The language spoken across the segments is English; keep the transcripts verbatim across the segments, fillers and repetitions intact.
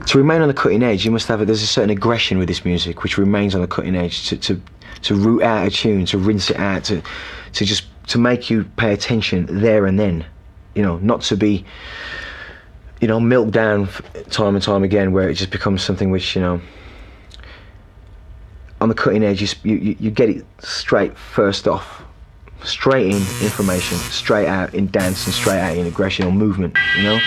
to remain on the cutting edge, you must have a, there's a certain aggression with this music which remains on the cutting edge. To to to root out a tune, to rinse it out, to to just to make you pay attention there and then, you know, not to be, you know, milked down time and time again, where it just becomes something which, you know, on the cutting edge, you you, you get it straight first off, straight in information, straight out in dance, and straight out in aggression or movement, you know.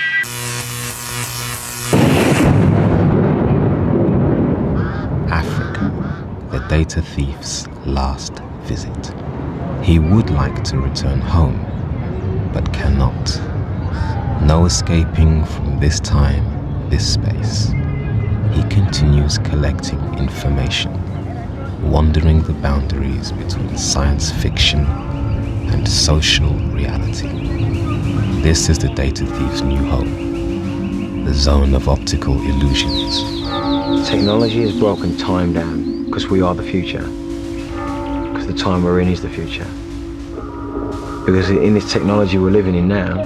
Africa, the data thief's last visit. He would like to return home, but cannot. No escaping from this time, this space. He continues collecting information, wandering the boundaries between science fiction and social reality. This is the data thief's new home, the zone of optical illusions. Technology has broken time down because we are the future. Because the time we're in is the future. Because in this technology we're living in now,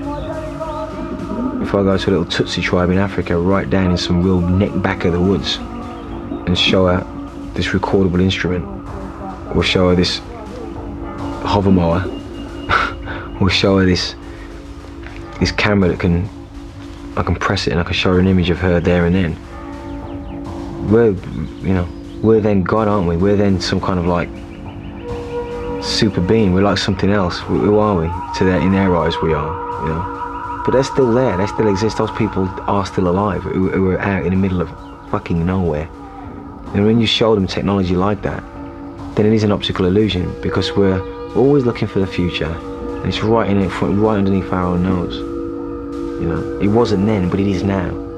if I go to a little Tutsi tribe in Africa, right down in some real neck back of the woods, and show her this recordable instrument, or show her this hover mower, or show her this this camera that can, I can press it and I can show her an image of her there and then. We're, you know, we're then God, aren't we? We're then some kind of like super being. We're like something else. Who are we? To their, in their eyes, we are, you know. But they're still there. They still exist. Those people are still alive, who, who are out in the middle of fucking nowhere. And when you show them technology like that, then it is an optical illusion, because we're always looking for the future, and it's right in it, right underneath our own nose. You know, it wasn't then, but it is now.